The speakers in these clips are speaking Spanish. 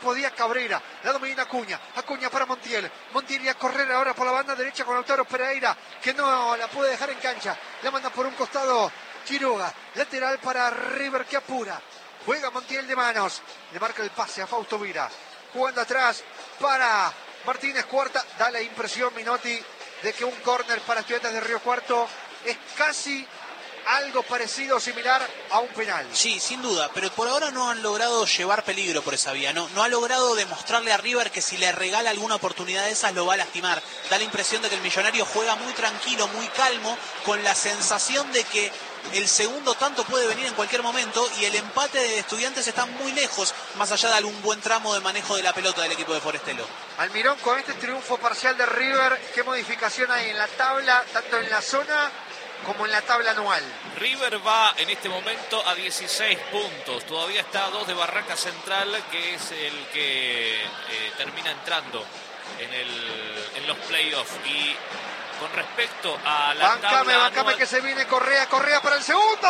podía Cabrera, la domina Acuña para Montiel y a correr ahora por la banda derecha con Lautaro Pereira, que no la puede dejar en cancha, la manda por un costado Quiroga, lateral para River que apura, juega Montiel de manos, le marca el pase a Fausto Vira, jugando atrás para Martínez Cuarta, da la impresión Minotti de que un córner para Estudiantes de Río Cuarto es casi algo parecido o similar a un penal. Sí, sin duda, pero por ahora no han logrado llevar peligro por esa vía, no ha logrado demostrarle a River que si le regala alguna oportunidad de esas lo va a lastimar. Da la impresión de que el Millonario juega muy tranquilo, muy calmo, con la sensación de que el segundo tanto puede venir en cualquier momento y el empate de Estudiantes está muy lejos, más allá de algún buen tramo de manejo de la pelota del equipo de Forestelo. Almirón, con este triunfo parcial de River, ¿qué modificación hay en la tabla, tanto en la zona como en la tabla anual? River va en este momento a 16 puntos. Todavía está a 2 de Barraca Central, que es el que termina entrando en los playoffs. Y con respecto a la tabla anual... que se viene Correa para el segundo.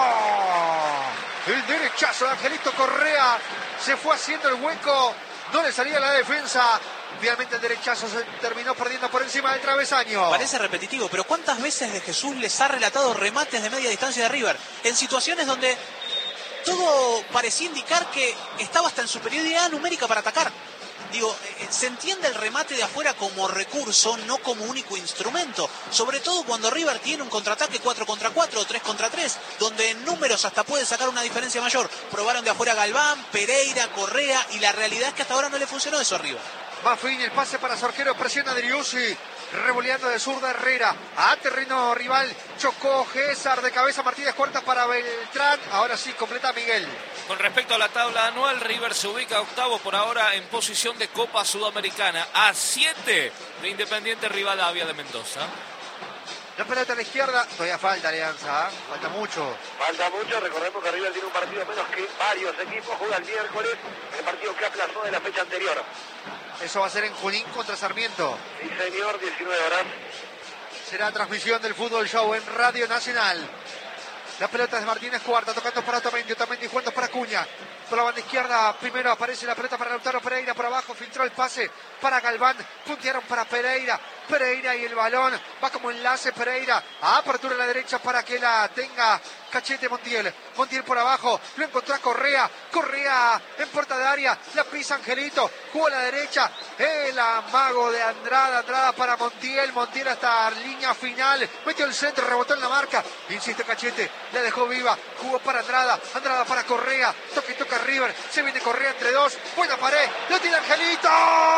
El derechazo de Angelito Correa se fue haciendo el hueco, no le salía la defensa. Finalmente el derechazo se terminó perdiendo por encima del travesaño. Parece repetitivo, pero ¿cuántas veces de Jesús les ha relatado remates de media distancia de River? En situaciones donde todo parecía indicar que estaba hasta en superioridad numérica para atacar. Digo, se entiende el remate de afuera como recurso, no como único instrumento. Sobre todo cuando River tiene un contraataque 4 contra 4 o 3 contra 3, donde en números hasta puede sacar una diferencia mayor. Probaron de afuera Galván, Pereira, Correa, y la realidad es que hasta ahora no le funcionó eso a River. Va fin el pase para Sorquero, presiona Driussi, revoleando de zurda Herrera, a terreno rival, chocó César de cabeza, Martínez Cuarta para Beltrán, ahora sí completa Miguel. Con respecto a la tabla anual, River se ubica octavo por ahora en posición de Copa Sudamericana, a 7 de Independiente Rivadavia de Mendoza. La pelota a la izquierda, todavía falta Alianza, falta mucho. Falta mucho, recordemos que River tiene un partido menos que varios equipos, juega el miércoles, el partido que aplazó de la fecha anterior. Eso va a ser en Junín contra Sarmiento. Sí señor, 19 horas. Será transmisión del Fútbol Show en Radio Nacional. La pelota es de Martínez Cuarta, tocando para Otamendi jugando para Acuña. Por la banda izquierda, primero aparece la pelota para Lautaro Pereira, por abajo filtró el pase para Galván, puntearon para Pereira y el balón va como enlace Pereira, a apertura a la derecha para que la tenga Cachete Montiel por abajo, lo encontró a Correa en puerta de área, la pisa Angelito, jugó a la derecha, el amago de Andrada para Montiel hasta línea final, metió el centro, rebotó en la marca, insiste Cachete, la dejó viva, jugó para Andrada para Correa, toca River, se viene Correa entre dos, buena pared, lo tiene Angelito,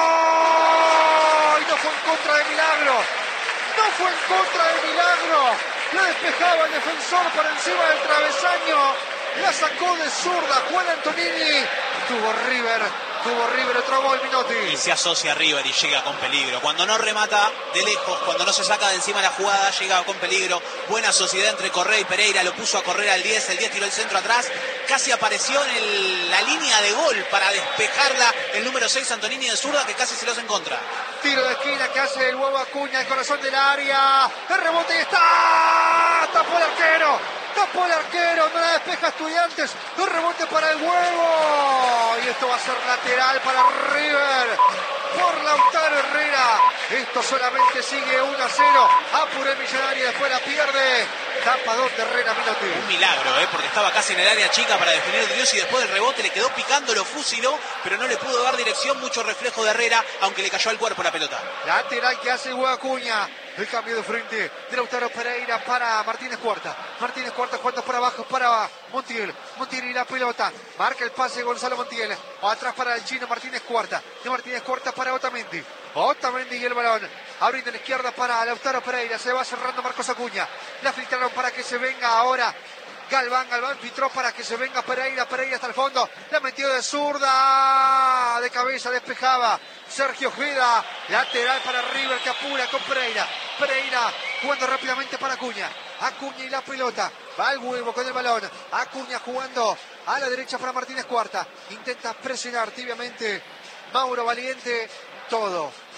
y no fue en contra de Milagro, lo despejaba el defensor por encima del travesaño, la sacó de zurda Juan Antonini, tuvo River otro gol, Minotti. Y se asocia a River y llega con peligro. Cuando no remata de lejos, cuando no se saca de encima la jugada, llega con peligro. Buena sociedad entre Correa y Pereira, lo puso a correr al 10, el 10 tiró el centro atrás, casi apareció en la línea de gol para despejarla el número 6 Antonini de zurda, que casi se los encontra. Tiro de esquina que hace el huevo Acuña, el corazón del área, el rebote y está, tapó el arquero, no la despeja Estudiantes, un rebote para el huevo, y esto va a ser lateral para River, por Lautaro Herrera, esto solamente sigue 1-0, apuró el Millonario, después la pierde, tapador de Herrera, Minotti. Un milagro, porque estaba casi en el área chica para definir Dios y después del rebote le quedó picando, lo fusiló, pero no le pudo dar dirección, mucho reflejo de Herrera, aunque le cayó al cuerpo la pelota. Lateral que hace el huevo Acuña. El cambio de frente de Lautaro Pereira para Martínez Cuarta jugando por abajo para Montiel y la pelota. Marca el pase Gonzalo Montiel. Atrás para el chino Martínez Cuarta. De Martínez Cuarta para Otamendi y el balón. Abriendo a la izquierda para Lautaro Pereira. Se va cerrando Marcos Acuña. La filtraron para que se venga ahora Galván filtró para que se venga Pereira hasta el fondo, la metió de zurda, de cabeza despejaba Sergio Ojeda, lateral para River que apura con Pereira jugando rápidamente para Acuña y la pelota, va al huevo con el balón, Acuña jugando a la derecha para Martínez Cuarta, intenta presionar tibiamente Mauro Valiente, todo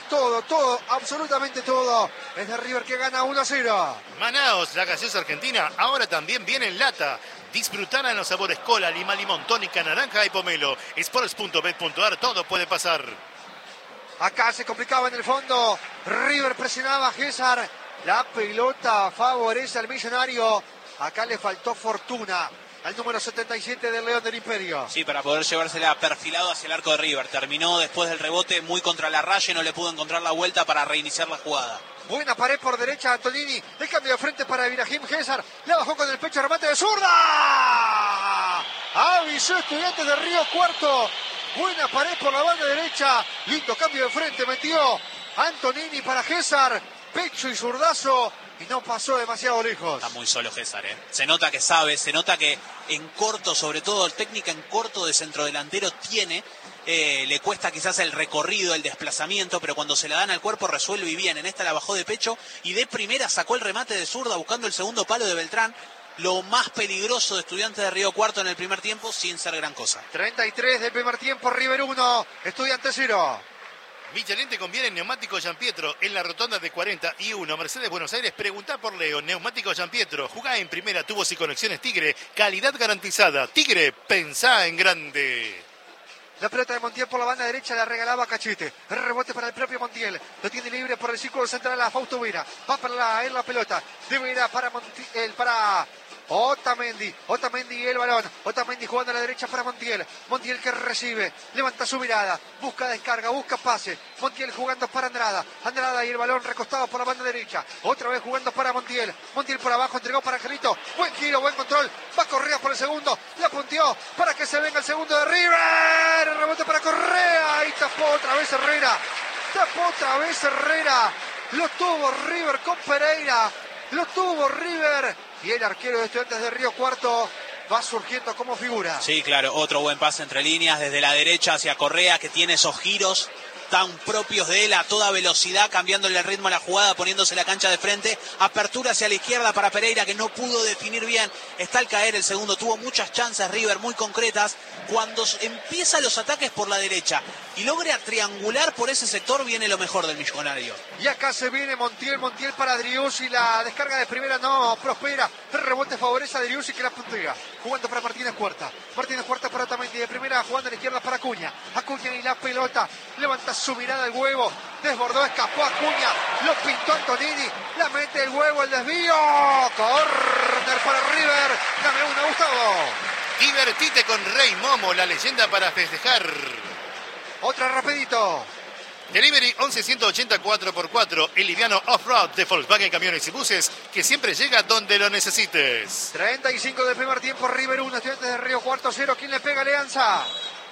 todo, absolutamente todo. Es de River que gana 1-0. Manaos, la gaseosa argentina, ahora también viene en lata. Disfrutarán los sabores cola, lima, limón, tónica, naranja y pomelo. Sports.bet.ar, todo puede pasar. Acá se complicaba en el fondo. River presionaba a César. La pelota favorece al Millonario. Acá le faltó fortuna al número 77 del León del Imperio. Sí, para poder llevársela perfilado hacia el arco de River. Terminó después del rebote muy contra la raya y no le pudo encontrar la vuelta para reiniciar la jugada. Buena pared por derecha, Antonini. El cambio de frente para Ibrahim César. La bajó con el pecho, remate de zurda. Avisó Estudiantes de Río Cuarto. Buena pared por la banda derecha. Lindo cambio de frente, metió Antonini para César. Pecho y zurdazo. Y no pasó demasiado lejos. Está muy solo César, ¿eh? Se nota que sabe, se nota que en corto, sobre todo técnica en corto de centrodelantero tiene. Le cuesta quizás el recorrido, el desplazamiento, pero cuando se la dan al cuerpo resuelve bien. En esta la bajó de pecho y de primera sacó el remate de zurda buscando el segundo palo de Beltrán. Lo más peligroso de Estudiantes de Río Cuarto en el primer tiempo sin ser gran cosa. 33 del primer tiempo, River 1, Estudiantes 0. Michelin te conviene en Neumático Giampietro en la rotonda de 41, Mercedes Buenos Aires. Preguntá por Leo. Neumático Giampietro. Jugá en primera, tubos y conexiones Tigre. Calidad garantizada. Tigre, pensá en grande. La pelota de Montiel por la banda derecha la regalaba Cachete. El rebote para el propio Montiel. Lo tiene libre por el círculo central a Fausto Vera. Va para la pelota. De Vera para para Otamendi. Otamendi y el balón. Otamendi jugando a la derecha para Montiel. Montiel que recibe. Levanta su mirada. Busca descarga. Busca pase. Montiel jugando para Andrada. Andrada y el balón recostado por la banda derecha. Otra vez jugando para Montiel. Montiel por abajo. Entregó para Angelito. Buen giro. Buen control. Va Correa por el segundo. La punteó para que se venga el segundo de River. El rebote para Correa. Y tapó otra vez Herrera. Tapó otra vez Herrera. Lo tuvo River con Pereira. Lo tuvo River. Y el arquero de Estudiantes de Río Cuarto va surgiendo como figura. Sí, claro, otro buen pase entre líneas desde la derecha hacia Correa, que tiene esos giros tan propios de él a toda velocidad, cambiándole el ritmo a la jugada, poniéndose la cancha de frente. Apertura hacia la izquierda para Pereira, que no pudo definir bien. Está al caer el segundo, tuvo muchas chances River muy concretas. Cuando empieza los ataques por la derecha y logra triangular por ese sector, viene lo mejor del Millonario. Y acá se viene Montiel para Driussi. La descarga de primera no prospera. El rebote favorece a Driussi, que la puntea. Jugando para Martínez Cuarta. Martínez Cuarta para Otamendi. De primera jugando a la izquierda para Acuña. Acuña y la pelota. Levanta su mirada al huevo. Desbordó, escapó Acuña. Lo pintó Antonini. La mete el huevo, el desvío. Corner para River. Dame una, Gustavo. Divertite con Rey Momo, la leyenda para festejar. Otra rapidito. Delivery 11-180 4x4, el liviano off-road de Volkswagen Camiones y Buses, que siempre llega donde lo necesites. 35 del primer tiempo, River 1, Estudiantes de Río Cuarto 0. ¿Quién le pega? Alianza.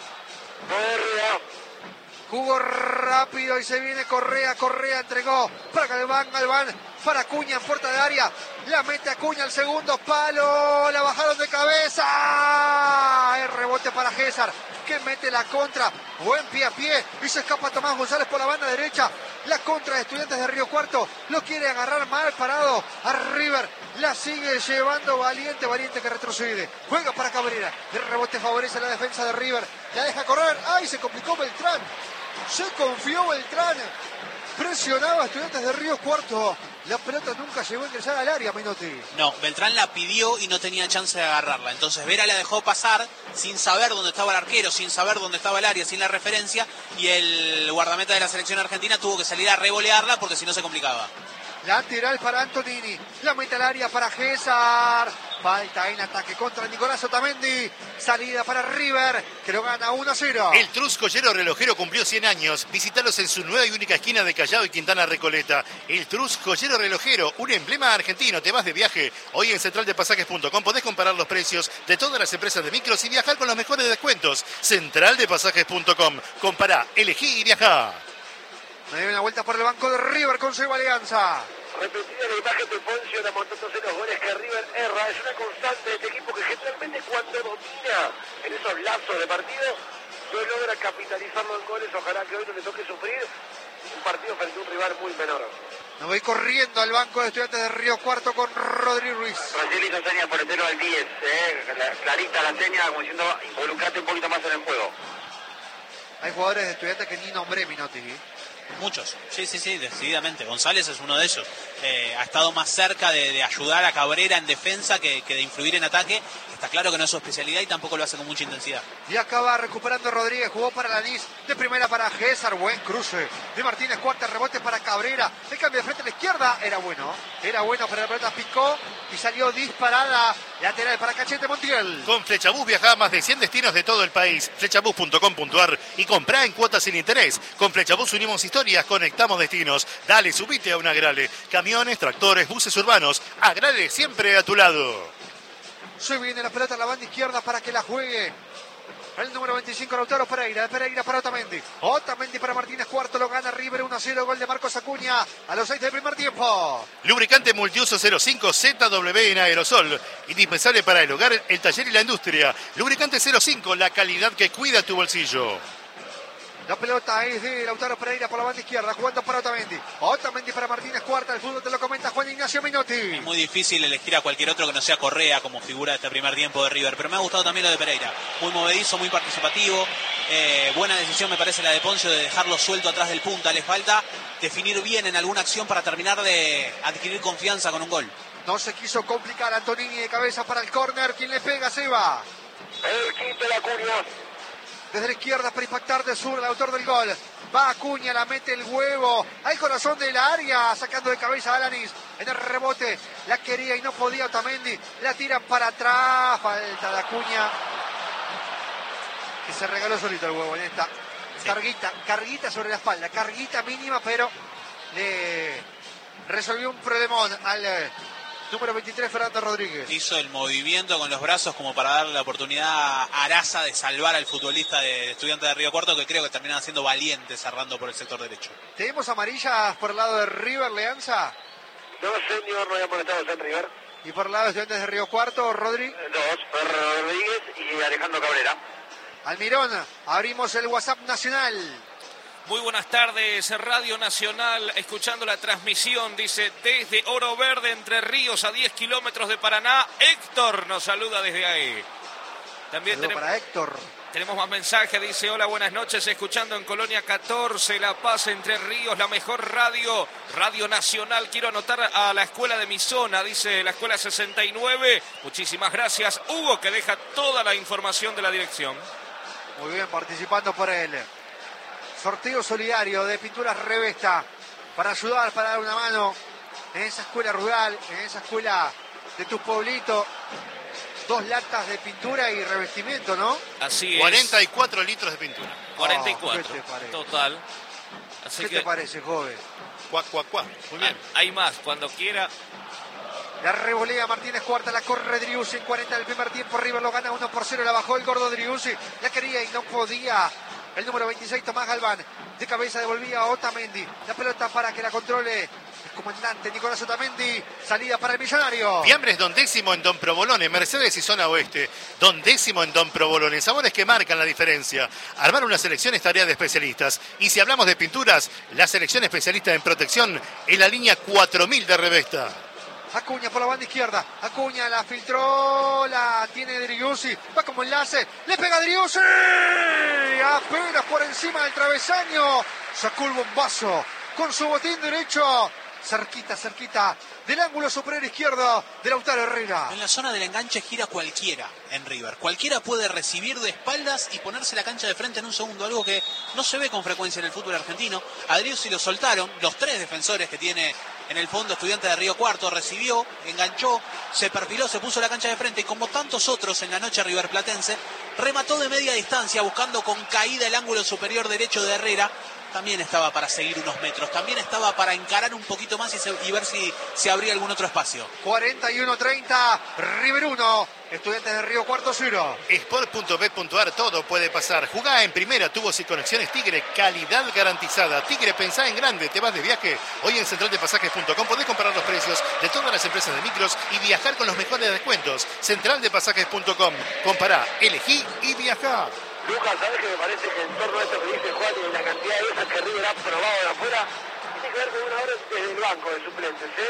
Correa. Jugó rápido y se viene Correa entregó para Galván, para Acuña en puerta de área, la mete Acuña al segundo palo, la bajaron de cabeza, el rebote para César, que mete la contra, buen pie a pie, y se escapa Tomás González por la banda derecha, la contra de Estudiantes de Río Cuarto, lo quiere agarrar mal parado a River, la sigue llevando Valiente que retrocede, juega para Cabrera, el rebote favorece a la defensa de River, la deja correr, ¡ay! Se complicó Beltrán. Se confió Beltrán, presionaba a Estudiantes de Río Cuarto. La pelota nunca llegó a ingresar al área, Menotti. No, Beltrán la pidió y no tenía chance de agarrarla. Entonces Vera la dejó pasar sin saber dónde estaba el arquero, sin saber dónde estaba el área, sin la referencia. Y el guardameta de la selección argentina tuvo que salir a revolearla porque si no se complicaba. Lateral para Antonini, la mete al área para César. Falta en ataque contra Nicolás Otamendi. Salida para River, que lo gana 1-0. El Trus Joyero Relojero cumplió 100 años. Visítalos en su nueva y única esquina de Callao y Quintana Recoleta. El Trus Joyero Relojero, un emblema argentino. Te vas de viaje. Hoy en centraldepasajes.com podés comparar los precios de todas las empresas de micros y viajar con los mejores descuentos. Centraldepasajes.com. Compará, elegí y viajá. Me dio una vuelta por el banco de River con Seba Alianza. Repetida la imagen de Poncio, amontándose los goles que River erra. Es una constante de este equipo que generalmente cuando domina en esos lapsos de partido no logra capitalizarlo en goles. Ojalá que hoy no le toque sufrir un partido frente a un rival muy menor. Me voy corriendo al banco de Estudiantes de Río Cuarto con Rodri Ruiz. Brasil hizo seña por entero al 10, clarita la seña, como diciendo involucrate un poquito más en el juego. Hay jugadores de Estudiantes que ni nombré, Minotti. Muchos, sí, decididamente. González es uno de ellos. Ha estado más cerca de ayudar a Cabrera en defensa que de influir en ataque. Está claro que no es su especialidad y tampoco lo hace con mucha intensidad. Y acaba recuperando Rodríguez, jugó para Lanís, de primera para Gésar, buen cruce de Martínez, cuarta rebote para Cabrera, el cambio de frente a la izquierda, era bueno, pero la pelota picó y salió disparada, lateral para Cachete Montiel. Con Flechabús viaja a más de 100 destinos de todo el país, flechabús.com.ar, y comprá en cuotas sin interés. Con Flechabús unimos historias, conectamos destinos. Dale, subite a un Agrale. Camiones, tractores, buses urbanos, Agrale siempre a tu lado. Se viene la pelota a la banda izquierda para que la juegue el número 25, Lautaro Pereira. De Pereira para Otamendi. Otamendi para Martínez, cuarto, lo gana River 1-0. Gol de Marcos Acuña a los 6 del primer tiempo. Lubricante multiuso 05 ZW en aerosol. Indispensable para el hogar, el taller y la industria. Lubricante 05, la calidad que cuida tu bolsillo. La pelota es de Lautaro Pereira por la banda izquierda, jugando para Otamendi. Otamendi para Martínez, cuarta. El fútbol te lo comenta Juan Ignacio Minotti. Es muy difícil elegir a cualquier otro que no sea Correa como figura de este primer tiempo de River, pero me ha gustado también lo de Pereira. Muy movedizo, muy participativo. Buena decisión me parece la de Poncio de dejarlo suelto atrás del punta. Le falta definir bien en alguna acción para terminar de adquirir confianza con un gol. No se quiso complicar Antonini, de cabeza para el córner. ¿Quién le pega? Se va. El quinto de Acuña. Desde la izquierda para impactar de sur el autor del gol. Va Acuña, la mete el huevo al corazón de la área, sacando de cabeza a Alanis. En el rebote la quería y no podía Otamendi. La tiran para atrás. Falta de Acuña, que se regaló solito el huevo en esta. Sí. Carguita sobre la espalda. Carguita mínima, pero le resolvió un problemón al número 23, Fernando Rodríguez. Hizo el movimiento con los brazos como para darle la oportunidad a Araza de salvar al futbolista de Estudiantes de Río Cuarto, que creo que terminan siendo valientes cerrando por el sector derecho. ¿Tenemos amarillas por el lado de River, Leanza? No, señor, no había molestado ya en River. ¿Y por el lado de Estudiantes de Río Cuarto, Rodri? Dos, Rodríguez y Alejandro Cabrera. Almirón, abrimos el WhatsApp nacional. Muy buenas tardes, Radio Nacional, escuchando la transmisión, dice, desde Oro Verde, Entre Ríos, a 10 kilómetros de Paraná, Héctor nos saluda desde ahí. También para Héctor. Tenemos más mensajes, dice, hola, buenas noches, escuchando en Colonia 14, La Paz, Entre Ríos, la mejor radio, Radio Nacional. Quiero anotar a la escuela de mi zona, dice la escuela 69. Muchísimas gracias, Hugo, que deja toda la información de la dirección. Muy bien, participando por él. Sorteo solidario de Pinturas Revesta para ayudar, para dar una mano en esa escuela rural, en esa escuela de tu pueblito. 2 latas de pintura y revestimiento, ¿no? Así es. 44 litros de pintura. 44, ¿qué te parece? Total. Así ¿Qué te parece, joven? Cuac. Muy bien. Hay más, cuando quiera. La revolea Martínez, cuarta, la corre Driussi en 40 del primer tiempo. River lo gana 1-0, la bajó el gordo Driussi. La quería y no podía. El número 26, Tomás Galván, de cabeza devolvía a Otamendi. La pelota para que la controle el comandante Nicolás Otamendi. Salida para el millonario. Fiambres Don Décimo en Don Provolone, Mercedes y Zona Oeste. Don Décimo en Don Provolone, sabores que marcan la diferencia. Armar una selección es tarea de especialistas. Y si hablamos de pinturas, la selección especialista en protección es la línea 4000 de Revesta. Acuña por la banda izquierda. Acuña la filtró. La tiene Driussi. Va como enlace. Le pega Driussi. Apenas por encima del travesaño. Sacó el bombazo con su botín derecho. Cerquita del ángulo superior izquierdo de Lautaro Herrera. En la zona del enganche gira cualquiera en River. Cualquiera puede recibir de espaldas y ponerse la cancha de frente en un segundo. Algo que no se ve con frecuencia en el fútbol argentino. A Driussi lo soltaron. Los 3 defensores que tiene en el fondo Estudiantes de Río Cuarto, recibió, enganchó, se perfiló, se puso la cancha de frente y como tantos otros en la noche riverplatense, remató de media distancia buscando con caída el ángulo superior derecho de Herrera. También estaba para seguir unos metros, también estaba para encarar un poquito más y ver si se abría algún otro espacio. 41-30, River 1, Estudiantes de Río Cuarto 0. Sport.bet.ar, todo puede pasar. Jugá en primera, tubos y conexiones Tigre, calidad garantizada. Tigre, pensá en grande, te vas de viaje. Hoy en centraldepasajes.com podés comparar los precios de todas las empresas de micros y viajar con los mejores descuentos. Centraldepasajes.com, compará, elegí y viajá. Lucas, ¿sabes qué me parece que en torno a esto que dice Juan y la cantidad de veces que River ha probado de afuera, tiene que ver con una hora desde el banco de suplentes,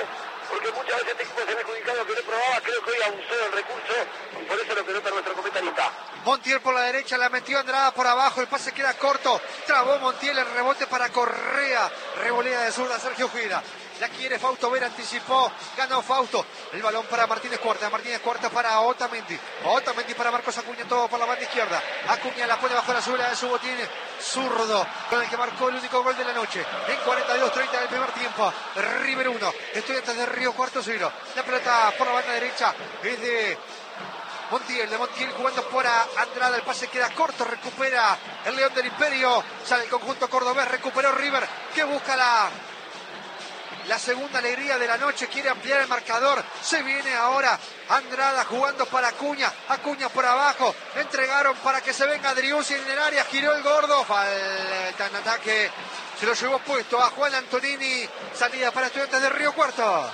porque muchas veces este equipo se ve adjudicado que no probaba, creo que hoy abusó del recurso, y por eso lo que nota nuestro comentarista. Montiel por la derecha, la metió Andrada por abajo, el pase queda corto, trabó Montiel, el rebote para Correa, revolea de zurda Sergio Ojeda. La quiere Fausto Vera, anticipó, ganó Fausto. El balón para Martínez Cuarta para Otamendi. Otamendi para Marcos Acuña, todo por la banda izquierda. Acuña la pone bajo la suela de su botín zurdo, con el que marcó el único gol de la noche. En 42-30 del primer tiempo. River 1, Estudiantes de Río Cuarto 0. La pelota por la banda derecha es de Montiel jugando por Andrada, el pase queda corto, recupera el León del Imperio, sale el conjunto cordobés, recuperó River, que busca la segunda alegría de la noche, quiere ampliar el marcador, se viene ahora Andrada jugando para Acuña por abajo, entregaron para que se venga Driussi en el área, giró el gordo, falta en ataque, se lo llevó puesto a Juan Antonini, salida para Estudiantes de Río Cuarto.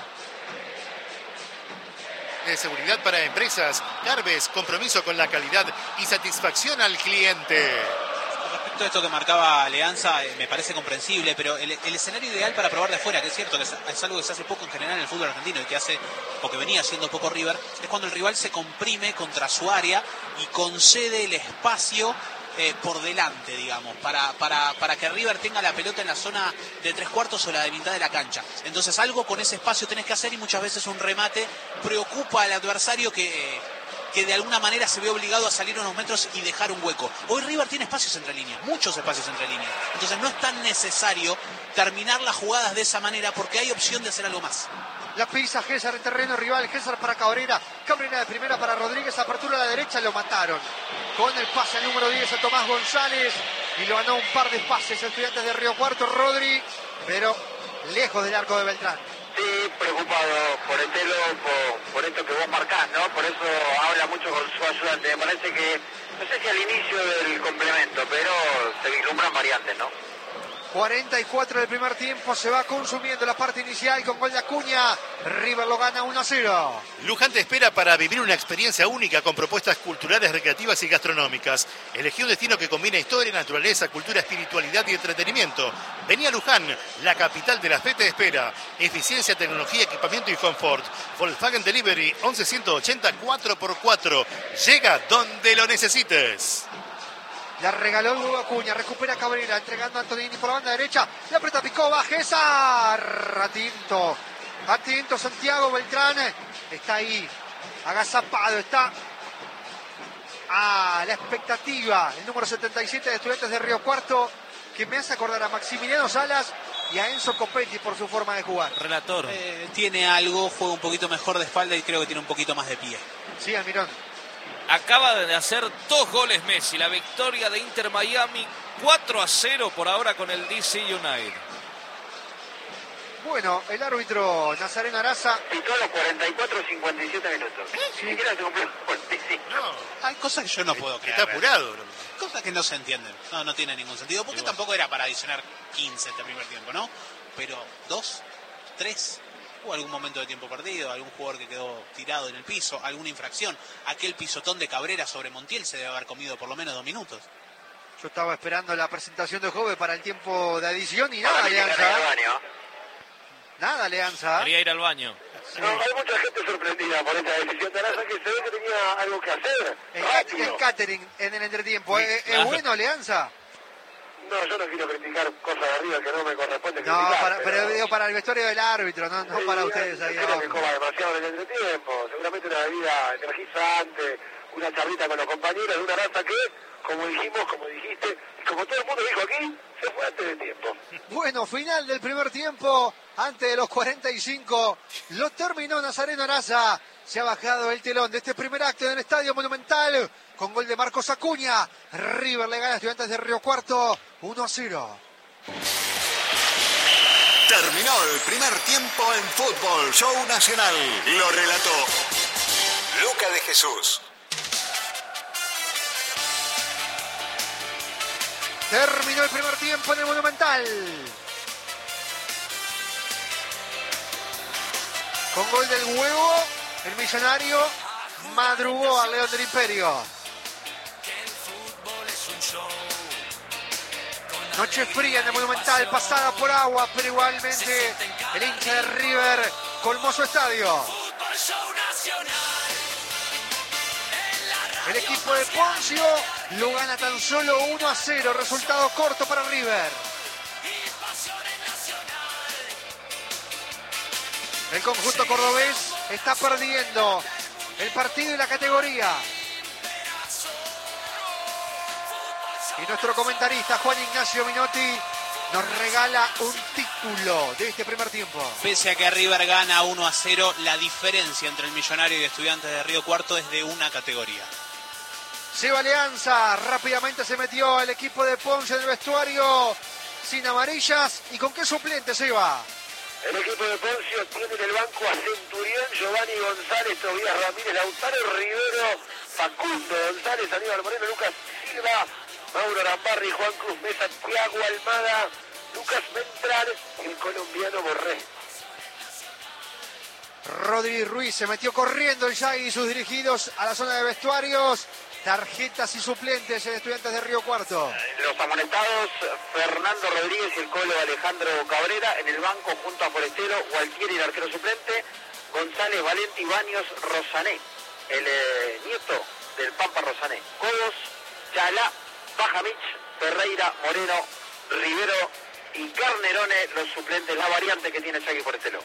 De seguridad para empresas, Garbes, compromiso con la calidad y satisfacción al cliente. Respecto a esto que marcaba Leanza, me parece comprensible, pero el escenario ideal para probar de afuera, que es cierto que es algo que se hace poco en general en el fútbol argentino y que hace, porque venía haciendo poco River, es cuando el rival se comprime contra su área y concede el espacio por delante, digamos, para que River tenga la pelota en la zona de 3/4 o la de mitad de la cancha. Entonces algo con ese espacio tenés que hacer y muchas veces un remate preocupa al adversario que de alguna manera se ve obligado a salir unos metros y dejar un hueco. Hoy River tiene espacios entre líneas, muchos espacios entre líneas. Entonces no es tan necesario terminar las jugadas de esa manera porque hay opción de hacer algo más. La pisa Gésar en terreno rival, Gésar para Cabrera de primera para Rodríguez, apertura a la derecha, lo mataron. Con el pase al número 10 a Tomás González y lo ganó un par de pases Estudiantes de Río Cuarto, Rodri, pero lejos del arco de Beltrán. Sí, preocupado por el telo, por esto que vos marcás, ¿no? Por eso habla mucho con su ayudante. Me parece que, no sé si al inicio del complemento, pero se vislumbran variantes, ¿no? 44 del primer tiempo, se va consumiendo la parte inicial con gol de Acuña. River lo gana 1-0. Luján te espera para vivir una experiencia única con propuestas culturales, recreativas y gastronómicas. Elegí un destino que combina historia, naturaleza, cultura, espiritualidad y entretenimiento. Vení a Luján, la capital de la fe te espera. Eficiencia, tecnología, equipamiento y confort. Volkswagen Delivery 11-180 4x4. Llega donde lo necesites. La regaló Hugo Acuña, recupera Cabrera, entregando a Antonini por la banda derecha. La aprieta Picó, Gésar. Atento Santiago Beltrán. Está ahí, agazapado, está a la expectativa. El número 77 de Estudiantes de Río Cuarto, que me hace acordar a Maximiliano Salas y a Enzo Copetti por su forma de jugar. Relator. Tiene algo, juega un poquito mejor de espalda y creo que tiene un poquito más de pie. Sí, Almirón. Acaba de hacer 2 goles Messi. La victoria de Inter Miami 4-0 por ahora con el DC United. Bueno, el árbitro Nazareno Araza Pitó a los 44-57 minutos. Ni siquiera se cumplió 45. No, Hay cosas que yo no puedo creer. está apurado. Cosas que no se entienden. No tiene ningún sentido. Porque tampoco era para adicionar 15 este primer tiempo, ¿no? Pero 2, 3... ¿Hubo algún momento de tiempo perdido? ¿Algún jugador que quedó tirado en el piso? ¿Alguna infracción? Aquel pisotón de Cabrera sobre Montiel se debe haber comido por lo menos 2 minutos. Yo estaba esperando la presentación de Jove para el tiempo de adición y nada, Para mí que Alianza. gana el baño. Nada, Alianza. Quería ir al baño. Sí. No, hay mucha gente sorprendida por esta decisión de Araza, que se ve que tenía algo que hacer. Rápido. El catering en el entretiempo. Sí, ¿Es claro. bueno, Alianza? No, yo no quiero criticar cosas de arriba que no me corresponde No, criticar. pero digo para el vestuario del árbitro, no Sí, para ustedes ahí creo que abajo. coma demasiado en el entretiempo. Seguramente una bebida energizante, una charlita con los compañeros, una raza que, como dijimos, como dijiste, y como todo el mundo dijo aquí, se fue antes de tiempo. Bueno, final del primer tiempo, antes de los 45, lo terminó Nazareno Araza. Se ha bajado el telón de este primer acto en el Estadio Monumental, con gol de Marcos Acuña. River le gana a Estudiantes de Río Cuarto, 1-0. Terminó el primer tiempo en Fútbol Show Nacional. Lo relató Luca de Jesús. Terminó el primer tiempo en el Monumental. Con gol del Huevo, el millonario madrugó al León del Imperio. Noche fría en el Monumental, pasada por agua, pero igualmente el hincha de River colmó su estadio. El equipo de Poncio lo gana tan solo 1-0, resultado corto para River. El conjunto cordobés está perdiendo el partido y la categoría. Y nuestro comentarista Juan Ignacio Minotti nos regala un título de este primer tiempo. Pese a que River gana 1-0, la diferencia entre el Millonario y Estudiantes de Río Cuarto es de una categoría. Seba Alianza rápidamente se metió el equipo de Ponce en el vestuario sin amarillas. ¿Y con qué suplente, Seba? El equipo de Poncio tiene en el banco a Centurión, Giovanni González, Tobías Ramírez, Lautaro Rivero, Facundo González, Aníbal Moreno, Lucas Silva, Mauro Arambarri, Juan Cruz Mesa, Thiago Almada, Lucas Ventral y el colombiano Borré. Rodri Ruiz se metió corriendo ya y sus dirigidos a la zona de vestuarios. Tarjetas y suplentes en Estudiantes de Río Cuarto. Los amonestados, Fernando Rodríguez y el colo Alejandro Cabrera. En el banco junto a Forestero, Gualtieri, el arquero suplente, González, Valenti, Baños, Rosané, el nieto del Pampa Rosané, Cobos, Chalá, Bajamich, Ferreira, Moreno, Rivero y Carnerone, los suplentes, la variante que tiene Chagui Forestero.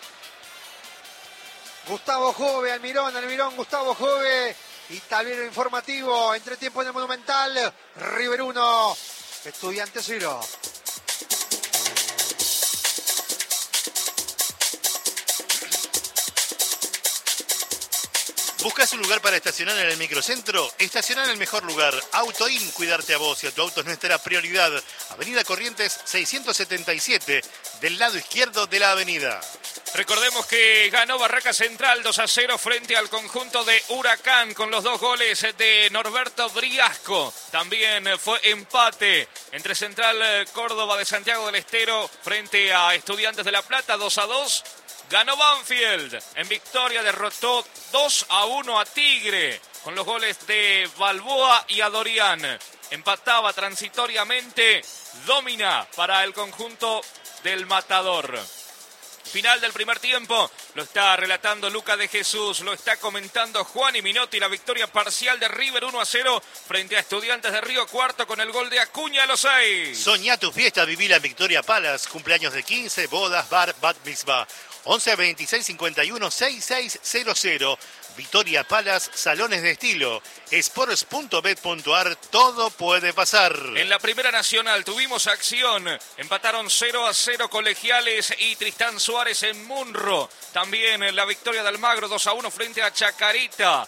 Gustavo Jove, Almirón, Gustavo Jove. Y tablero informativo, entretiempo en el Monumental, River 1, Estudiantes 0. ¿Buscas un lugar para estacionar en el microcentro? Estaciona en el mejor lugar. AutoIn, cuidarte a vos y a tu auto es nuestra prioridad. Avenida Corrientes 677, del lado izquierdo de la avenida. Recordemos que ganó Barraca Central 2-0 frente al conjunto de Huracán con los 2 goles de Norberto Briasco. También fue empate entre Central Córdoba de Santiago del Estero frente a Estudiantes de La Plata 2-2. Ganó Banfield. En victoria derrotó 2-1 a Tigre con los goles de Balboa y Adorián. Empataba transitoriamente Domina para el conjunto del Matador. Final del primer tiempo, lo está relatando Luca de Jesús, lo está comentando Juan y Minotti, la victoria parcial de River 1-0 frente a Estudiantes de Río Cuarto con el gol de Acuña a los 6. Soñá tu fiesta, viví la Victoria Palace, cumpleaños de 15, bodas, bar, bat mitzvah. 11 26 51 6600. Victoria Palace, salones de estilo. Sports.bet.ar, todo puede pasar. En la Primera Nacional tuvimos acción. Empataron 0-0 Colegiales y Tristán Suárez en Munro. También la victoria de Almagro 2-1 frente a Chacarita.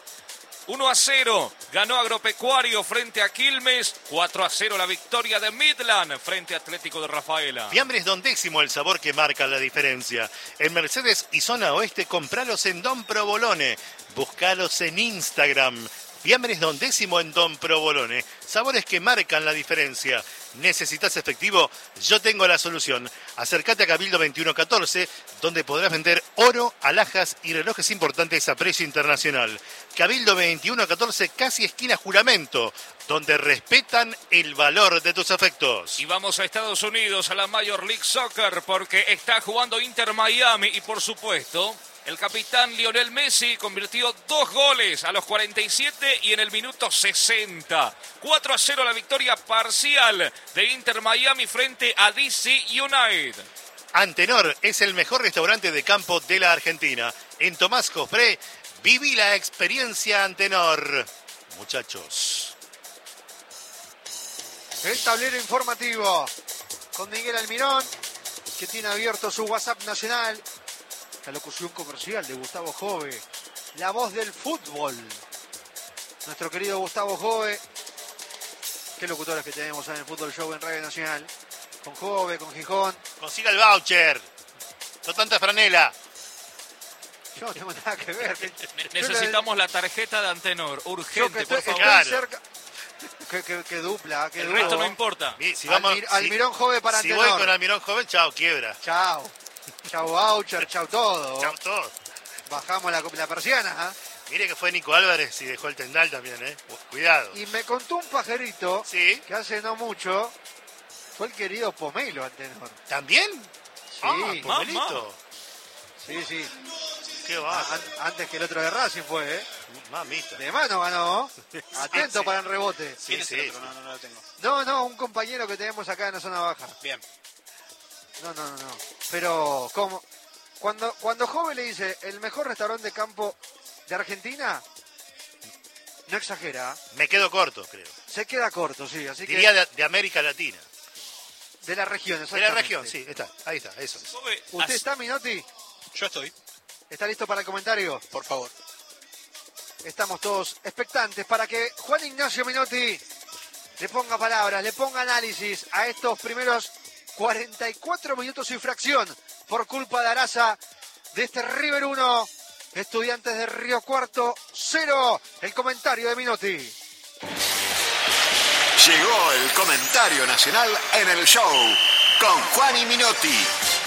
1-0 ganó Agropecuario frente a Quilmes. 4-0 la victoria de Midland frente a Atlético de Rafaela. Fiambres Don Décimo, el sabor que marca la diferencia. En Mercedes y Zona Oeste, compralos en Don Provolone. Buscalos en Instagram. Fiambres Don Décimo en Don Provolone. Sabores que marcan la diferencia. ¿Necesitas efectivo? Yo tengo la solución. Acércate a Cabildo 2114, donde podrás vender oro, alhajas y relojes importantes a precio internacional. Cabildo 2114, casi esquina Juramento, donde respetan el valor de tus afectos. Y vamos a Estados Unidos, a la Major League Soccer, porque está jugando Inter Miami y por supuesto el capitán Lionel Messi convirtió 2 goles a los 47 y en el minuto 60. 4-0 la victoria parcial de Inter Miami frente a DC United. Antenor es el mejor restaurante de campo de la Argentina. En Tomás Cofré, viví la experiencia Antenor. Muchachos. El tablero informativo con Miguel Almirón, que tiene abierto su WhatsApp nacional. La locución comercial de Gustavo Jove, la voz del fútbol. Nuestro querido Gustavo Jove. Qué locutores que tenemos en el Fútbol Show en Radio Nacional. Con Jove, con Gijón. Consiga el voucher. No tanta franela. Yo no tengo nada que ver. Necesitamos la tarjeta de Antenor, urgente, por favor. Claro. Cerca. Qué dupla, qué El dúo. resto no importa. Si vamos, Almirón Jove para si Antenor. voy con Almirón Joven, chao, quiebra. Chao. Chao voucher, chao todo. Chao todo. Bajamos la persiana. Mire que fue Nico Álvarez y dejó el tendal también, Cuidado. Y me contó un pajarito Sí. que hace no mucho fue el querido Pomelo Antenor. ¿También? Sí. Ah, Pomelito. Sí. Qué va. Antes que el otro de Racing fue, ¿eh? Mamita. De mano ganó. Atento para el rebote. ¿Quién es el otro? No lo tengo. No, un compañero que tenemos acá en la zona baja. Bien. No. Pero, ¿cómo? Cuando Joven le dice el mejor restaurante de campo de Argentina, no exagera. Me quedo corto, creo. Se queda corto, sí. Así Diría que de América Latina. de la región, De exactamente. la región, sí, ahí está, eso. ¿Usted está, Minotti? Yo estoy, ¿Está listo para el comentario? por favor. Estamos todos expectantes para que Juan Ignacio Minotti le ponga palabras, le ponga análisis a estos primeros 44 minutos y fracción por culpa de Araza de este River 1, Estudiantes de Río Cuarto 0. El comentario de Minotti. Llegó el comentario nacional en el show con Juan y Minotti.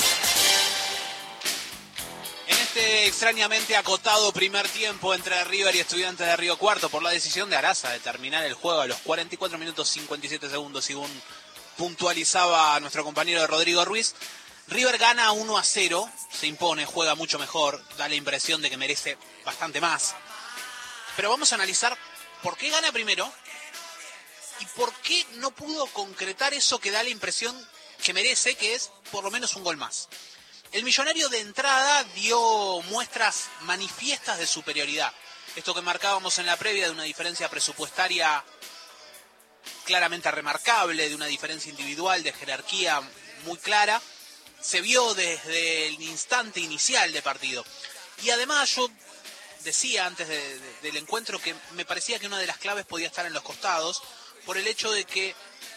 En este extrañamente acotado primer tiempo entre River y Estudiantes de Río Cuarto por la decisión de Araza de terminar el juego a los 44 minutos 57 segundos, según puntualizaba nuestro compañero Rodrigo Ruiz, River gana 1-0, se impone, juega mucho mejor, da la impresión de que merece bastante más. Pero vamos a analizar por qué gana primero y por qué no pudo concretar eso que da la impresión que merece, que es por lo menos un gol más. El Millonario de entrada dio muestras manifiestas de superioridad. Esto que marcábamos en la previa de una diferencia presupuestaria claramente remarcable, de una diferencia individual, de jerarquía muy clara, se vio desde el instante inicial de partido. Y además yo decía antes del encuentro que me parecía que una de las claves podía estar en los costados, por el hecho de que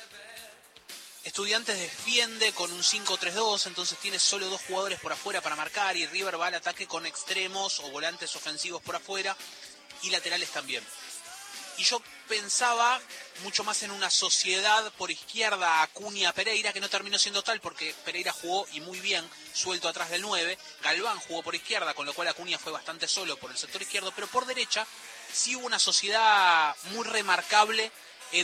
Estudiantes defiende con un 5-3-2, entonces tiene solo 2 jugadores por afuera para marcar y River va al ataque con extremos o volantes ofensivos por afuera y laterales también. Y yo pensaba mucho más en una sociedad por izquierda Acuña-Pereira, que no terminó siendo tal porque Pereira jugó y muy bien suelto atrás del 9, Galván jugó por izquierda, con lo cual Acuña fue bastante solo por el sector izquierdo, pero por derecha sí hubo una sociedad muy remarcable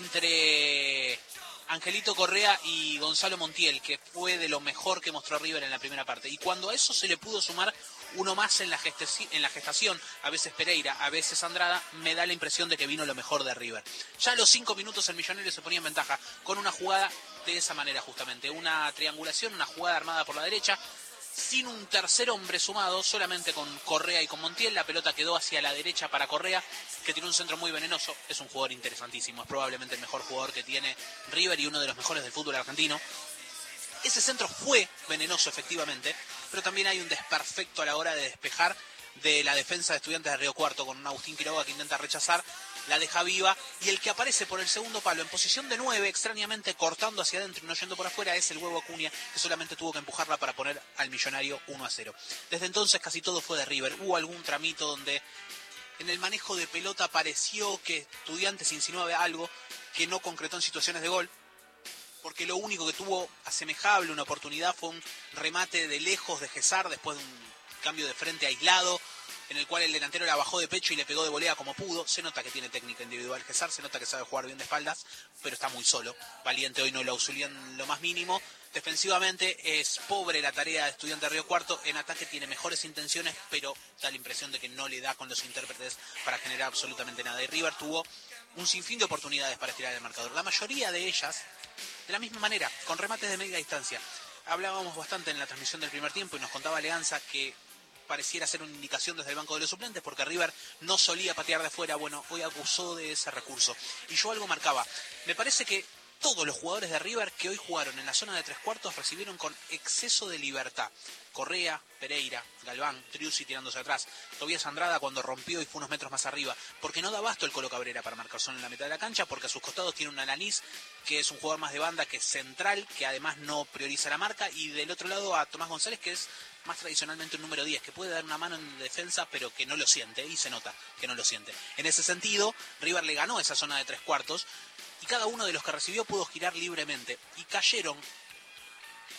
entre Angelito Correa y Gonzalo Montiel, que fue de lo mejor que mostró River en la primera parte. Y cuando a eso se le pudo sumar uno más en la gestación, a veces Pereira, a veces Andrada, me da la impresión de que vino lo mejor de River. Ya a los 5 minutos el Millonario se ponía en ventaja con una jugada de esa manera justamente, una triangulación, una jugada armada por la derecha, sin un tercer hombre sumado, solamente con Correa y con Montiel. La pelota quedó hacia la derecha para Correa, que tiene un centro muy venenoso, es un jugador interesantísimo, es probablemente el mejor jugador que tiene River y uno de los mejores del fútbol argentino. Ese centro fue venenoso efectivamente, pero también hay un desperfecto a la hora de despejar de la defensa de Estudiantes de Río Cuarto, con un Agustín Quiroga que intenta rechazar, la deja viva, y el que aparece por el segundo palo en posición de 9, extrañamente cortando hacia adentro y no yendo por afuera, es el Huevo Acuña, que solamente tuvo que empujarla para poner al Millonario 1-0. Desde entonces casi todo fue de River. Hubo algún tramito donde en el manejo de pelota pareció que Estudiantes insinuaba algo que no concretó en situaciones de gol, porque lo único que tuvo asemejable una oportunidad fue un remate de lejos de Gesar después de un cambio de frente aislado, en el cual el delantero la bajó de pecho y le pegó de volea como pudo. Se nota que tiene técnica individual Gesar, se nota que sabe jugar bien de espaldas, pero está muy solo. Valiente hoy no lo auxilió en lo más mínimo. Defensivamente es pobre la tarea de Estudiantes de Río Cuarto. En ataque tiene mejores intenciones, pero da la impresión de que no le da con los intérpretes para generar absolutamente nada. Y River tuvo un sinfín de oportunidades para estirar el marcador. La mayoría de ellas, de la misma manera, con remates de media distancia. Hablábamos bastante en la transmisión del primer tiempo y nos contaba Leanza que pareciera ser una indicación desde el banco de los suplentes, porque River no solía patear de afuera. Bueno, hoy abusó de ese recurso. Y yo algo marcaba. Me parece que todos los jugadores de River que hoy jugaron en la zona de 3/4 recibieron con exceso de libertad. Correa, Pereira, Galván, Triusi tirándose atrás, Tobías Andrada cuando rompió y fue unos metros más arriba, porque no da abasto el Colo Cabrera para marcar zona en la mitad de la cancha, porque a sus costados tiene un Alanís, que es un jugador más de banda, que es central, que además no prioriza la marca, y del otro lado a Tomás González, que es más tradicionalmente un número 10, que puede dar una mano en defensa, pero que no lo siente, y se nota que no lo siente. En ese sentido, River le ganó esa zona de 3/4, y cada uno de los que recibió pudo girar libremente, y cayeron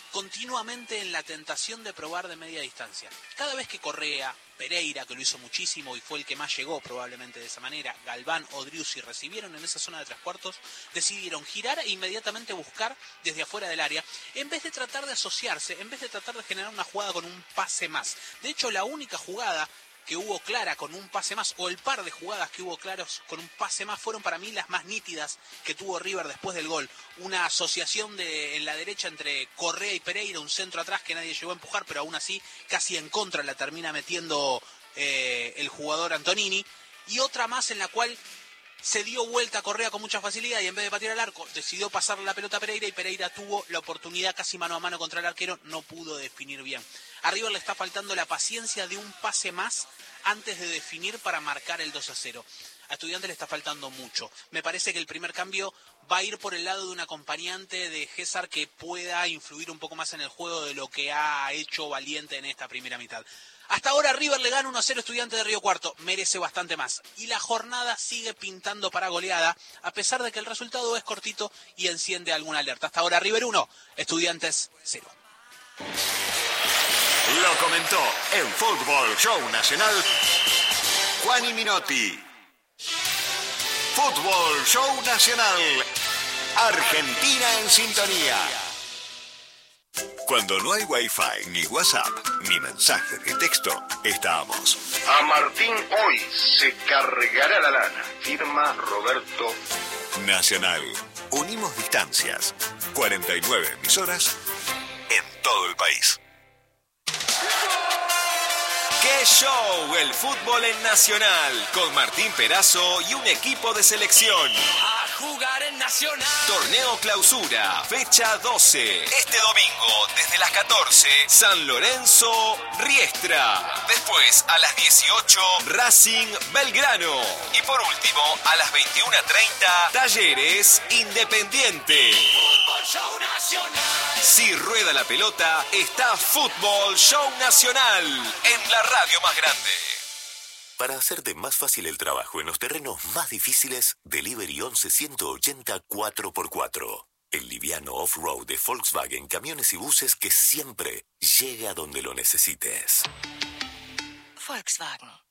continuamente en la tentación de probar de media distancia. Cada vez que Correa, Pereira, que lo hizo muchísimo y fue el que más llegó probablemente de esa manera, Galván o Driussi recibieron en esa zona de 3/4, decidieron girar e inmediatamente buscar desde afuera del área, en vez de tratar de asociarse, en vez de tratar de generar una jugada con un pase más. De hecho, la única jugada que hubo clara con un pase más, o el par de jugadas que hubo claros con un pase más, fueron para mí las más nítidas que tuvo River después del gol. Una asociación en la derecha entre Correa y Pereira, un centro atrás que nadie llegó a empujar, pero aún así casi en contra la termina metiendo el jugador Antonini, y otra más en la cual se dio vuelta a Correa con mucha facilidad y en vez de patear al arco decidió pasarle la pelota a Pereira, y Pereira tuvo la oportunidad casi mano a mano contra el arquero, no pudo definir bien. A River le está faltando la paciencia de un pase más antes de definir para marcar el 2-0. A Estudiantes le está faltando mucho. Me parece que el primer cambio va a ir por el lado de un acompañante de Gésar que pueda influir un poco más en el juego de lo que ha hecho Valiente en esta primera mitad. Hasta ahora River le gana 1-0 Estudiantes de Río Cuarto, merece bastante más. Y la jornada sigue pintando para goleada, a pesar de que el resultado es cortito y enciende alguna alerta. Hasta ahora River 1, Estudiantes 0. Lo comentó en Fútbol Show Nacional Juani Minotti. Fútbol Show Nacional. Argentina en sintonía. Cuando no hay Wi-Fi, ni WhatsApp, ni mensajes de texto, estamos. A Martín hoy se cargará la lana. Firma Roberto. Nacional. Unimos distancias. 49 emisoras en todo el país. ¡Qué show! El fútbol en Nacional, con Martín Perazo y un equipo de selección. A jugar en Nacional. Torneo Clausura, fecha 12. Este domingo, desde las 14, San Lorenzo, Riestra. Después, a las 18, Racing, Belgrano. Y por último, a las 21:30, Talleres, Independiente. Fútbol Show Nacional. Si rueda la pelota, está Fútbol Show Nacional, en la radio más grande. Para hacerte más fácil el trabajo en los terrenos más difíciles, Delivery 11 180 4x4. El liviano off-road de Volkswagen Camiones y Buses que siempre llega donde lo necesites. Volkswagen.